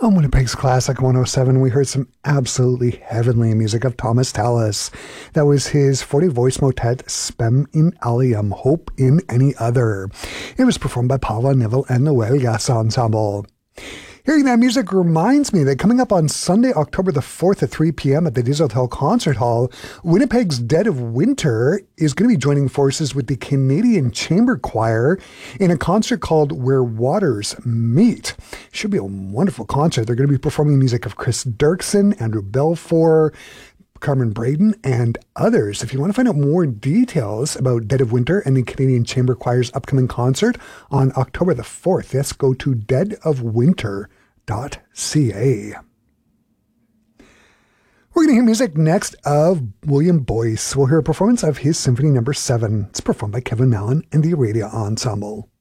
On Winnipeg's Classic 107, we heard some absolutely heavenly music of Thomas Tallis. That was his 40-voice motet Spem in Alium, Hope in Any Other. It was performed by Paula Neville and the Huelgas Ensemble. Hearing that music reminds me that coming up on Sunday, October the 4th at 3 p.m. at the Dieseltel Concert Hall, Winnipeg's Dead of Winter is going to be joining forces with the Canadian Chamber Choir in a concert called Where Waters Meet. Should be a wonderful concert. They're going to be performing music of Chris Dirksen, Andrew Belfour, Carmen Braden, and others. If you want to find out more details about Dead of Winter and the Canadian Chamber Choir's upcoming concert on October the 4th, yes, go to deadofwinter.ca. We're going to hear music next of William Boyce. We'll hear a performance of his Symphony No. 7. It's performed by Kevin Mallon and the Aradia Ensemble.